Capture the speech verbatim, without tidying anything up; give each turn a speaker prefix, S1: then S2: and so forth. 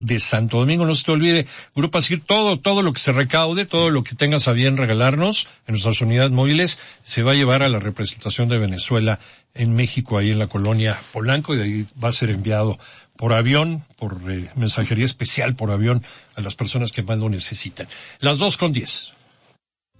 S1: de Santo Domingo. No se te olvide, Grupo Asir, todo, todo lo que se recaude, todo lo que tengas a bien regalarnos en nuestras unidades móviles, se va a llevar a la representación de Venezuela en México, ahí en la colonia Polanco, y de ahí va a ser enviado por avión, por eh, mensajería especial por avión, a las personas que más lo necesitan. Las dos con diez.